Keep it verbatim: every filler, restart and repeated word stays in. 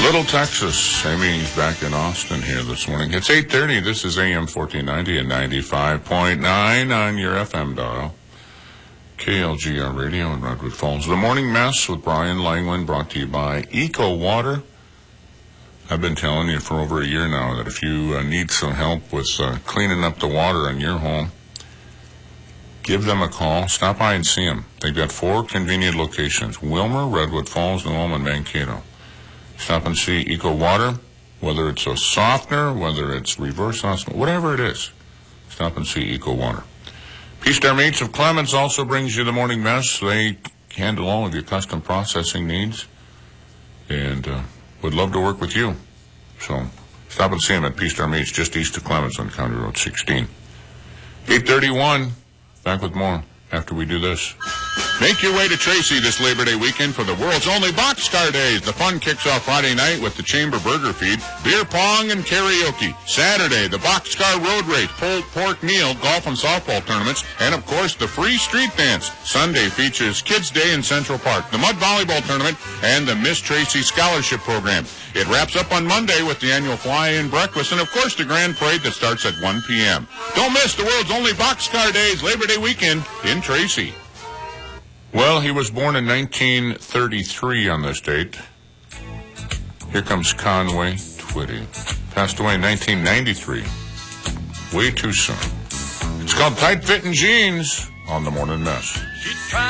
Little Texas. Amy's back in Austin here this morning. It's eight thirty. This is A M fourteen ninety and ninety-five point nine on your F M dial. K L G R Radio in Redwood Falls. The Morning Mess with Brian Langland, brought to you by Eco Water. I've been telling you for over a year now that if you uh, need some help with uh, cleaning up the water in your home, give them a call. Stop by and see them. They've got four convenient locations: Wilmer, Redwood Falls, New Ulm, and Mankato. Stop and see Eco Water, whether it's a softener, whether it's reverse osmosis, whatever it is. Stop and see Eco Water. Peace Star Meats of Clements also brings you the Morning Mess. They handle all of your custom processing needs and uh, would love to work with you. So stop and see them at Peace Star Meats, just east of Clements on County Road sixteen. eight thirty-one, back with more after we do this. Make your way to Tracy this Labor Day weekend for the world's only Boxcar Days. The fun kicks off Friday night with the Chamber Burger Feed, beer pong, and karaoke. Saturday, the Boxcar Road Race, pulled pork meal, golf and softball tournaments, and of course, the free street dance. Sunday features Kids Day in Central Park, the Mud Volleyball Tournament, and the Miss Tracy Scholarship Program. It wraps up on Monday with the annual fly-in breakfast, and of course, the Grand Parade that starts at one p.m. Don't miss the world's only Boxcar Days Labor Day weekend in Tracy. Well, he was born in nineteen thirty-three on this date. Here comes Conway Twitty. Passed away in nineteen ninety-three. Way too soon. It's called Tight Fitting Jeans on the Morning Mess.